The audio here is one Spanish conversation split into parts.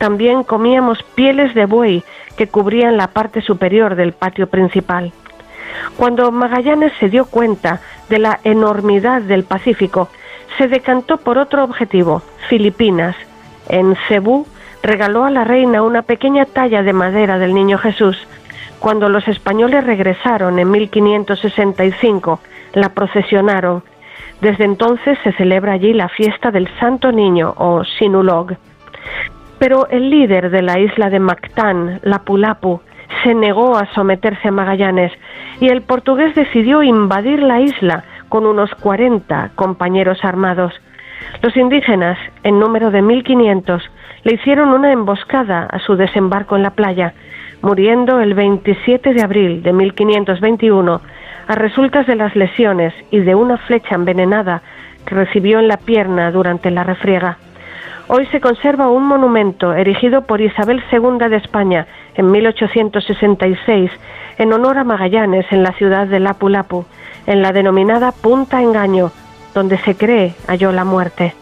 También comíamos pieles de buey que cubrían la parte superior del patio principal. Cuando Magallanes se dio cuenta de la enormidad del Pacífico, se decantó por otro objetivo, Filipinas. En Cebú regaló a la reina una pequeña talla de madera del Niño Jesús. Cuando los españoles regresaron en 1565, la procesionaron. Desde entonces se celebra allí la fiesta del Santo Niño o Sinulog. Pero el líder de la isla de Mactán, Lapu-Lapu, se negó a someterse a Magallanes y el portugués decidió invadir la isla con unos 40 compañeros armados. Los indígenas, en número de 1500, le hicieron una emboscada a su desembarco en la playa, muriendo el 27 de abril de 1521 a resultas de las lesiones y de una flecha envenenada que recibió en la pierna durante la refriega. Hoy se conserva un monumento erigido por Isabel II de España en 1866 en honor a Magallanes en la ciudad de Lapu-Lapu, en la denominada Punta Engaño, donde se cree halló la muerte.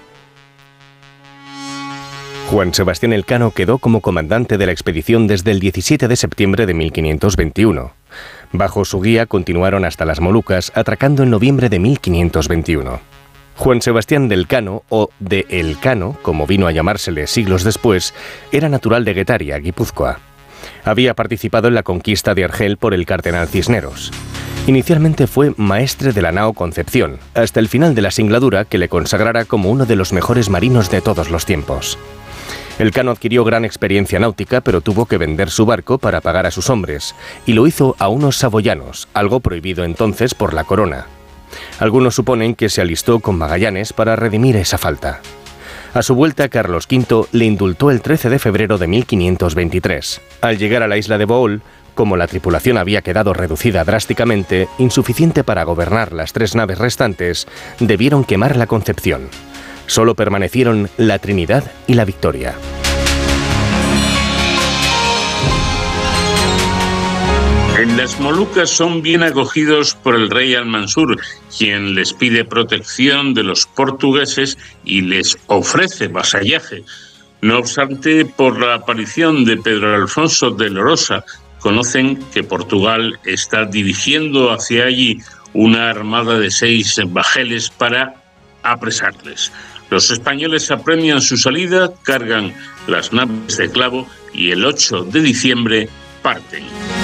Juan Sebastián Elcano quedó como comandante de la expedición desde el 17 de septiembre de 1521. Bajo su guía continuaron hasta las Molucas, atracando en noviembre de 1521. Juan Sebastián del Cano, o de Elcano, como vino a llamársele siglos después, era natural de Guetaria, Guipúzcoa. Había participado en la conquista de Argel por el cardenal Cisneros. Inicialmente fue maestre de la nao Concepción, hasta el final de la singladura que le consagrara como uno de los mejores marinos de todos los tiempos. Elcano adquirió gran experiencia náutica, pero tuvo que vender su barco para pagar a sus hombres, y lo hizo a unos saboyanos, algo prohibido entonces por la corona. Algunos suponen que se alistó con Magallanes para redimir esa falta. A su vuelta, Carlos V le indultó el 13 de febrero de 1523. Al llegar a la isla de Bohol, como la tripulación había quedado reducida drásticamente, insuficiente para gobernar las 3 naves restantes, debieron quemar la Concepción. Solo permanecieron la Trinidad y la Victoria. En las Molucas son bien acogidos por el rey Al-Mansur, quien les pide protección de los portugueses y les ofrece vasallaje. No obstante, por la aparición de Pedro Alfonso de Lorosa, conocen que Portugal está dirigiendo hacia allí una armada de 6 bajeles para apresarles. Los españoles apremian su salida, cargan las naves de clavo y el 8 de diciembre parten.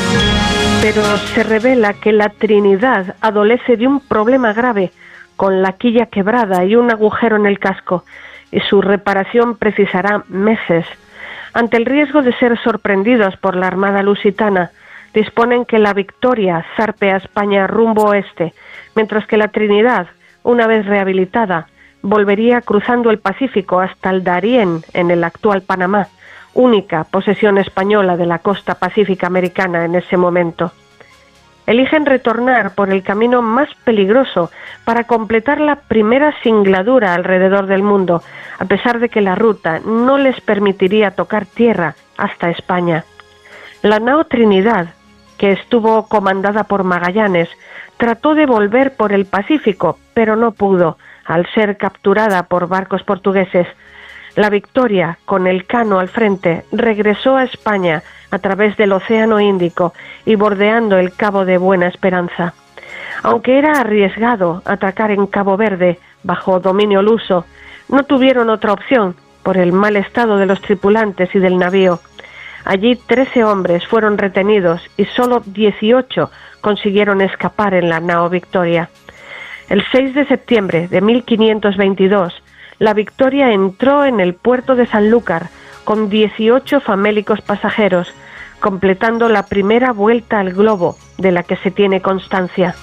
Pero se revela que la Trinidad adolece de un problema grave, con la quilla quebrada y un agujero en el casco, y su reparación precisará meses. Ante el riesgo de ser sorprendidos por la Armada Lusitana, disponen que la Victoria zarpe a España rumbo oeste, mientras que la Trinidad, una vez rehabilitada, volvería cruzando el Pacífico hasta el Darién, en el actual Panamá, única posesión española de la costa pacífica americana en ese momento. Eligen retornar por el camino más peligroso para completar la primera singladura alrededor del mundo, a pesar de que la ruta no les permitiría tocar tierra hasta España. La nao Trinidad, que estuvo comandada por Magallanes, trató de volver por el Pacífico, pero no pudo, al ser capturada por barcos portugueses. La Victoria, con Elcano al frente, regresó a España a través del Océano Índico y bordeando el Cabo de Buena Esperanza. Aunque era arriesgado atracar en Cabo Verde, bajo dominio luso, no tuvieron otra opción por el mal estado de los tripulantes y del navío. Allí 13 hombres fueron retenidos y solo 18 consiguieron escapar en la nao Victoria. El 6 de septiembre de 1522, la Victoria entró en el puerto de Sanlúcar con 18 famélicos pasajeros, completando la primera vuelta al globo de la que se tiene constancia.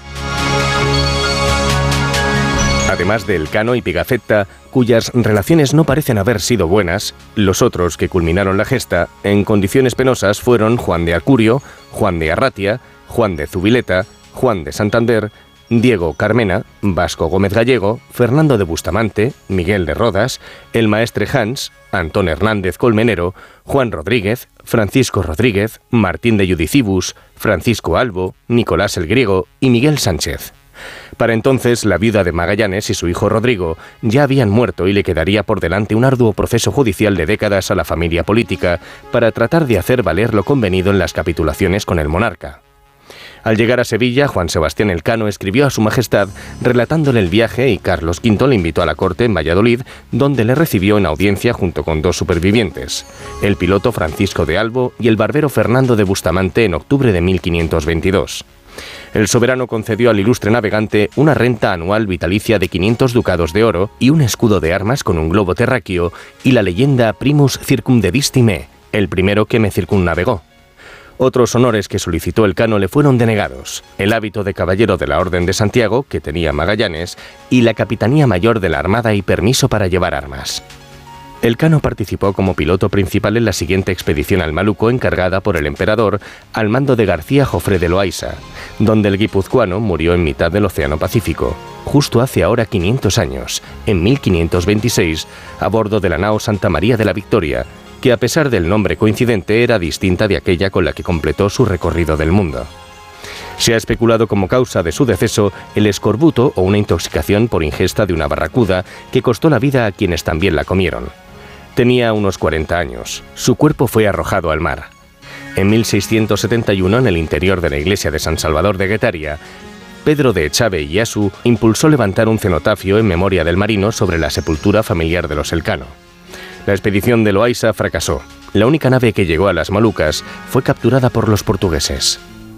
Además de Elcano y Pigafetta, cuyas relaciones no parecen haber sido buenas, los otros que culminaron la gesta en condiciones penosas fueron Juan de Acurio, Juan de Arratia, Juan de Zubileta, Juan de Santander, Diego Carmena, Vasco Gómez Gallego, Fernando de Bustamante, Miguel de Rodas, el maestre Hans, Antón Hernández Colmenero, Juan Rodríguez, Francisco Rodríguez, Martín de Judicibus, Francisco Albo, Nicolás el Griego y Miguel Sánchez. Para entonces, la viuda de Magallanes y su hijo Rodrigo ya habían muerto y le quedaría por delante un arduo proceso judicial de décadas a la familia política para tratar de hacer valer lo convenido en las capitulaciones con el monarca. Al llegar a Sevilla, Juan Sebastián Elcano escribió a su majestad relatándole el viaje y Carlos V le invitó a la corte en Valladolid, donde le recibió en audiencia junto con 2 supervivientes, el piloto Francisco de Albo y el barbero Fernando de Bustamante en octubre de 1522. El soberano concedió al ilustre navegante una renta anual vitalicia de 500 ducados de oro y un escudo de armas con un globo terráqueo y la leyenda Primus circumdedisti me, el primero que me circunnavegó. Otros honores que solicitó Elcano le fueron denegados: el hábito de caballero de la Orden de Santiago, que tenía Magallanes, y la capitanía mayor de la Armada y permiso para llevar armas. Elcano participó como piloto principal en la siguiente expedición al Maluco encargada por el emperador al mando de García Jofré de Loaysa, donde el guipuzcoano murió en mitad del Océano Pacífico, justo hace ahora 500 años, en 1526, a bordo de la nao Santa María de la Victoria, que a pesar del nombre coincidente era distinta de aquella con la que completó su recorrido del mundo. Se ha especulado como causa de su deceso el escorbuto o una intoxicación por ingesta de una barracuda que costó la vida a quienes también la comieron. Tenía unos 40 años. Su cuerpo fue arrojado al mar. En 1671, en el interior de la iglesia de San Salvador de Guetaria, Pedro de Echave y Asu impulsó levantar un cenotafio en memoria del marino sobre la sepultura familiar de los Elcano. La expedición de Loaysa fracasó. La única nave que llegó a las Molucas fue capturada por los portugueses.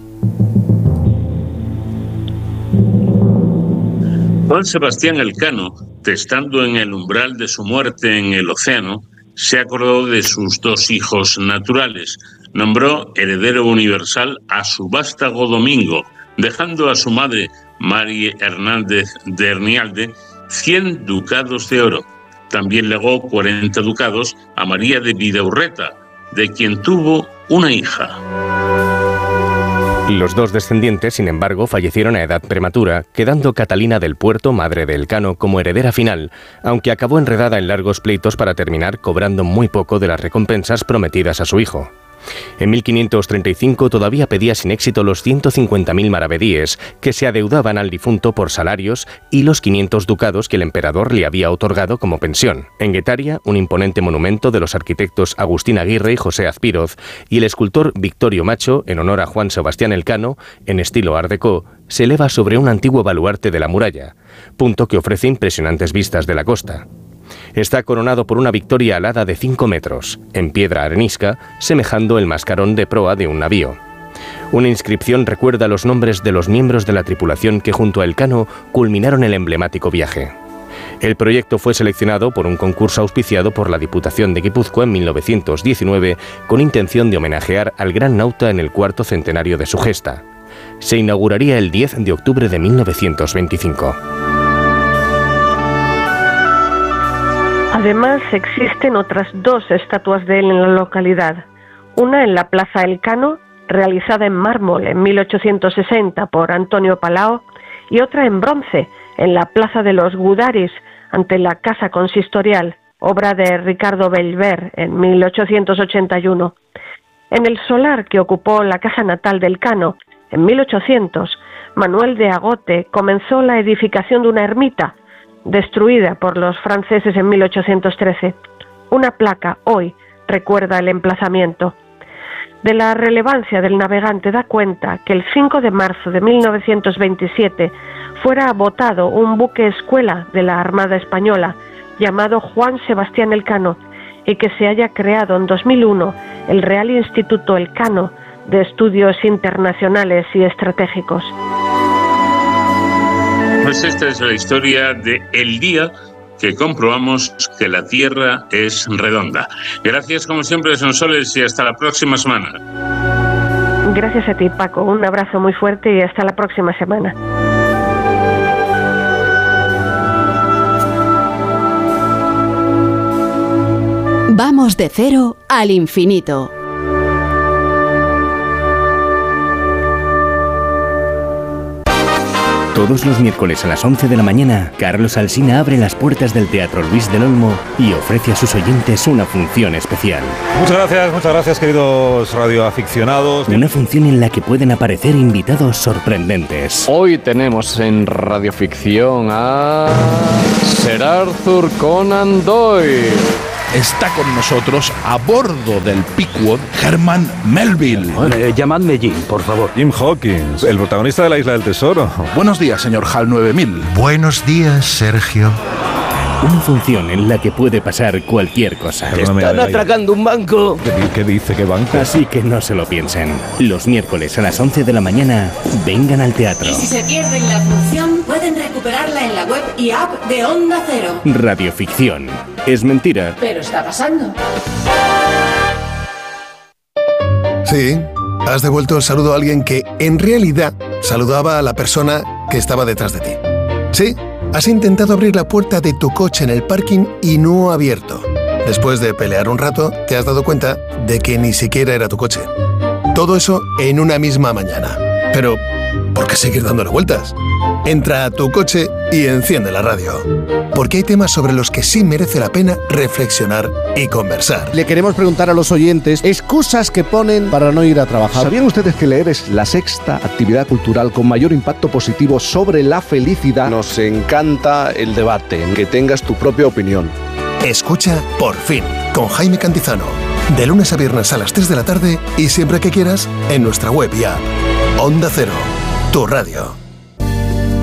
Juan Sebastián Elcano, estando en el umbral de su muerte en el océano, se acordó de sus 2 hijos naturales. Nombró heredero universal a su vástago Domingo, dejando a su madre, María Hernández de Hernialde, 100 ducados de oro. También legó 40 ducados a María de Vidaurreta, de quien tuvo una hija. Los 2 descendientes, sin embargo, fallecieron a edad prematura, quedando Catalina del Puerto, madre de Elcano, como heredera final, aunque acabó enredada en largos pleitos para terminar cobrando muy poco de las recompensas prometidas a su hijo. En 1535 todavía pedía sin éxito los 150.000 maravedíes que se adeudaban al difunto por salarios y los 500 ducados que el emperador le había otorgado como pensión. En Guetaria, un imponente monumento de los arquitectos Agustín Aguirre y José Azpíroz y el escultor Victorio Macho, en honor a Juan Sebastián Elcano, en estilo Art Déco, se eleva sobre un antiguo baluarte de la muralla, punto que ofrece impresionantes vistas de la costa. Está coronado por una victoria alada de 5 metros, en piedra arenisca, semejando el mascarón de proa de un navío. Una inscripción recuerda los nombres de los miembros de la tripulación que junto a Elcano culminaron el emblemático viaje. El proyecto fue seleccionado por un concurso auspiciado por la Diputación de Guipúzcoa en 1919 con intención de homenajear al gran nauta en el 4º centenario de su gesta. Se inauguraría el 10 de octubre de 1925. Además, existen otras 2 estatuas de él en la localidad. Una en la Plaza Elcano, realizada en mármol en 1860 por Antonio Palao, y otra en bronce en la Plaza de los Gudaris, ante la Casa Consistorial, obra de Ricardo Bellver en 1881. En el solar que ocupó la casa natal de Elcano, en 1800, Manuel de Agote comenzó la edificación de una ermita, destruida por los franceses en 1813. Una placa hoy recuerda el emplazamiento. De la relevancia del navegante da cuenta que el 5 de marzo de 1927 fuera votado un buque escuela de la Armada Española llamado Juan Sebastián Elcano y que se haya creado en 2001 el Real Instituto Elcano de Estudios Internacionales y Estratégicos. Pues esta es la historia de el día que comprobamos que la Tierra es redonda. Gracias como siempre, Sonsoles, y hasta la próxima semana. Gracias a ti, Paco. Un abrazo muy fuerte y hasta la próxima semana. Vamos de cero al infinito. Todos los miércoles a las 11 de la mañana, Carlos Alsina abre las puertas del Teatro Luis del Olmo y ofrece a sus oyentes una función especial. Muchas gracias, queridos radioaficionados. Una función en la que pueden aparecer invitados sorprendentes. Hoy tenemos en Radioficción a Sir Arthur Conan Doyle. Está con nosotros a bordo del Pequod Herman Melville. Llamadme Jim, por favor. Jim Hawkins, el protagonista de La Isla del Tesoro. Buenos días, señor HAL 9000. Buenos días, Sergio. Una función en la que puede pasar cualquier cosa. Están atracando un banco. ¿Qué dice? ¿Qué banco? Así que no se lo piensen. Los miércoles a las 11 de la mañana, vengan al teatro. Y si se pierden la función, pueden recuperarla en la web y app de Onda Cero. Radioficción. Es mentira. Pero está pasando. Sí, has devuelto el saludo a alguien que, en realidad, saludaba a la persona que estaba detrás de ti. Sí, has intentado abrir la puerta de tu coche en el parking y no ha abierto. Después de pelear un rato, te has dado cuenta de que ni siquiera era tu coche. Todo eso en una misma mañana. Pero, ¿por qué seguir dándole vueltas? Entra a tu coche y enciende la radio. Porque hay temas sobre los que sí merece la pena reflexionar y conversar. Le queremos preguntar a los oyentes excusas que ponen para no ir a trabajar. ¿Sabían ustedes que leer es la sexta actividad cultural con mayor impacto positivo sobre la felicidad? Nos encanta el debate, que tengas tu propia opinión. Escucha Por Fin, con Jaime Cantizano. De lunes a viernes a las 3 de la tarde y siempre que quieras en nuestra web y app. Onda Cero, tu radio.